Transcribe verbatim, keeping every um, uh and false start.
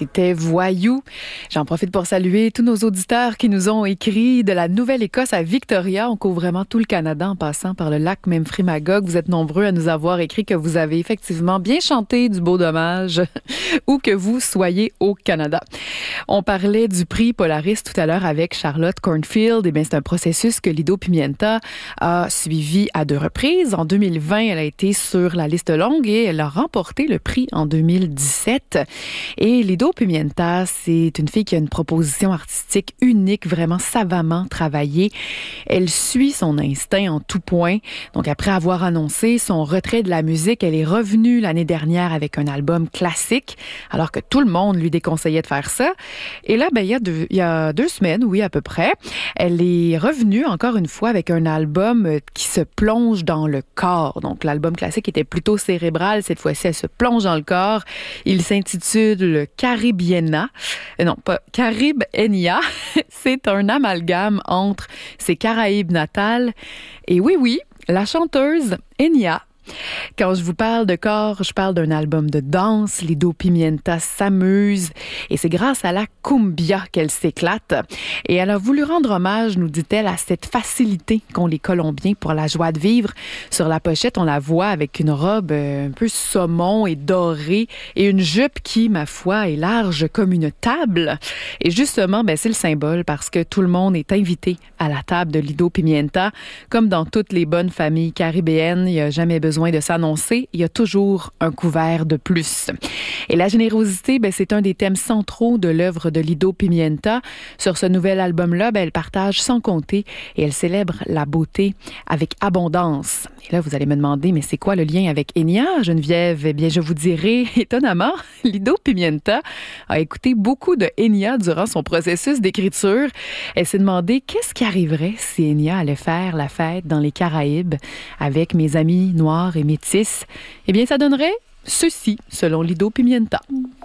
c'était Voyou. J'en profite pour saluer tous nos auditeurs qui nous ont écrit de la Nouvelle-Écosse à Victoria. On couvre vraiment tout le Canada en passant par le lac Memphremagog. Vous êtes nombreux à nous avoir écrit que vous avez effectivement bien chanté du Beau Dommage où que vous soyez au Canada. On parlait du prix Polaris tout à l'heure avec Charlotte Cornfield. Eh bien, c'est un processus que Lido Pimienta a suivi à deux reprises. En deux mille vingt, elle a été sur la liste longue et elle a remporté le prix en deux mille dix-sept. Et Lido Pimienta, c'est une fille qui a une proposition artistique unique, vraiment savamment travaillée. Elle suit son instinct en tout point. Donc, après avoir annoncé son retrait de la musique, elle est revenue l'année dernière avec un album classique, alors que tout le monde lui déconseillait de faire ça. Et là, ben, il y a deux, il y a deux semaines, oui, à peu près, elle est revenue encore une fois avec un album qui se plonge dans le corps. Donc, l'album classique était plutôt cérébral. Cette fois-ci, elle se plonge dans le corps. Il s'intitule Caribiena. Euh, non, pas Caribenia. C'est un amalgame entre ses Caraïbes natales et oui, oui, la chanteuse Enya. Quand je vous parle de corps, je parle d'un album de danse. Lido Pimienta s'amuse et c'est grâce à la cumbia qu'elle s'éclate. Et elle a voulu rendre hommage, nous dit-elle, à cette facilité qu'ont les Colombiens pour la joie de vivre. Sur la pochette, on la voit avec une robe un peu saumon et dorée et une jupe qui, ma foi, est large comme une table. Et justement, ben, c'est le symbole parce que tout le monde est invité à la table de Lido Pimienta. Comme dans toutes les bonnes familles caribéennes, il n'y a jamais besoin de s'annoncer, il y a toujours un couvert de plus. Et la générosité, ben, c'est un des thèmes centraux de l'œuvre de Lido Pimienta. Sur ce nouvel album-là, ben, elle partage sans compter et elle célèbre la beauté avec abondance. Et là, vous allez me demander, mais c'est quoi le lien avec Enya, Geneviève? Eh bien, je vous dirai, étonnamment, Lido Pimienta a écouté beaucoup de Enya durant son processus d'écriture. Elle s'est demandé qu'est-ce qui arriverait si Enya allait faire la fête dans les Caraïbes avec mes amis noirs et métis. Eh bien, ça donnerait ceci, selon Lido Pimienta.